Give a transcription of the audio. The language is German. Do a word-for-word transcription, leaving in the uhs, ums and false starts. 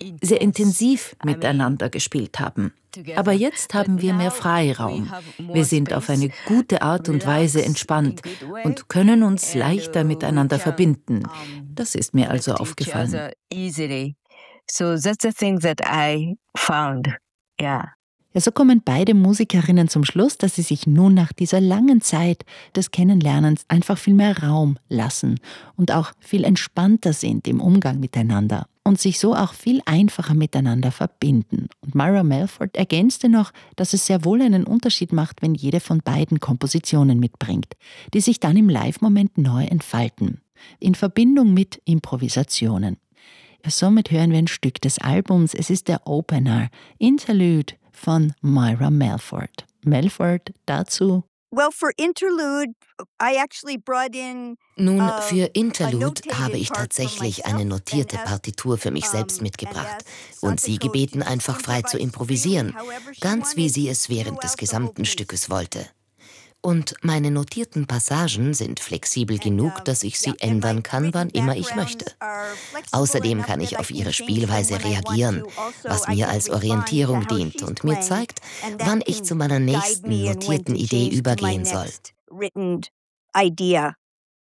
sehr intensiv miteinander gespielt haben. Aber jetzt haben wir mehr Freiraum. Wir sind auf eine gute Art und Weise entspannt und können uns leichter miteinander verbinden. Das ist mir also aufgefallen. So that's the thing that I found. Yeah. Ja, so kommen beide Musikerinnen zum Schluss, dass sie sich nun nach dieser langen Zeit des Kennenlernens einfach viel mehr Raum lassen und auch viel entspannter sind im Umgang miteinander und sich so auch viel einfacher miteinander verbinden. Und Myra Melford ergänzte noch, dass es sehr wohl einen Unterschied macht, wenn jede von beiden Kompositionen mitbringt, die sich dann im Live-Moment neu entfalten, in Verbindung mit Improvisationen. Ja, somit hören wir ein Stück des Albums. Es ist der Opener, Interlude von Myra Melford. Melford dazu. Well, for interlude, I actually brought in Nun, für Interlude habe ich tatsächlich eine notierte Partitur für mich selbst mitgebracht und sie gebeten, einfach frei zu improvisieren, ganz wie sie es während des gesamten Stückes wollte. Und meine notierten Passagen sind flexibel genug, dass ich sie ändern kann, wann immer ich möchte. Außerdem kann ich auf ihre Spielweise reagieren, was mir als Orientierung dient und mir zeigt, wann ich zu meiner nächsten notierten Idee übergehen soll.